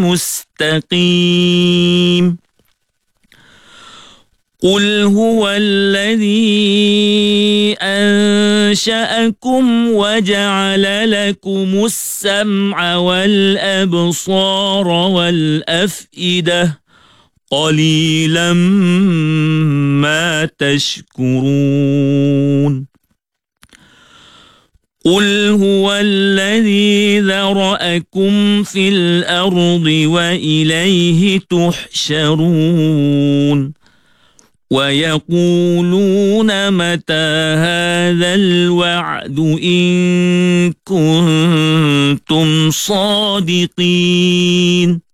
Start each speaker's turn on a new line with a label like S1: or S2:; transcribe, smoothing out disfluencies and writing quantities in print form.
S1: مستقيم قل هو الذي أنشأكم وجعل لكم السمع والأبصار والأفئدة قليلا ما تشكرون قل هو الذي ذرأكم في الأرض وإليه تحشرون ويقولون متى هذا الوعد إن كنتم صادقين